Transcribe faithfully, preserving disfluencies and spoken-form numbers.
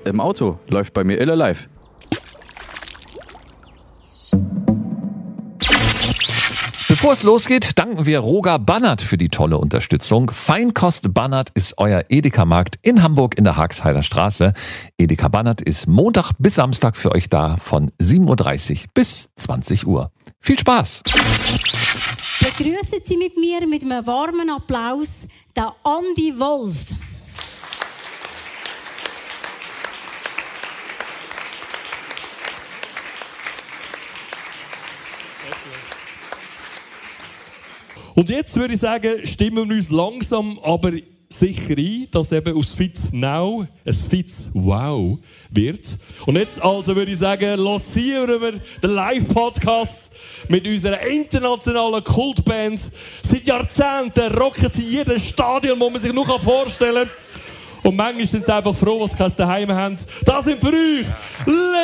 im Auto läuft bei mir Iller Live. Bevor es losgeht, danken wir Roger Bannert für die tolle Unterstützung. Feinkost Bannert ist euer Edeka-Markt in Hamburg in der Haagheider Straße. Edeka Bannert ist Montag bis Samstag für euch da von sieben Uhr dreißig bis zwanzig Uhr. Viel Spaß! Begrüßen Sie mit mir mit einem warmen Applaus den Andi Wolf. Und jetzt würde ich sagen, stimmen wir uns langsam, aber sicher ein, dass eben aus Fitz Now ein Fitz Wow wird. Und jetzt also würde ich sagen, lancieren wir den Live-Podcast mit unserer internationalen Kultband. Seit Jahrzehnten rocken sie jedes Stadion, das man sich nur vorstellen kann. Und manchmal sind sie einfach froh, dass sie kein Daheim haben. Das sind für euch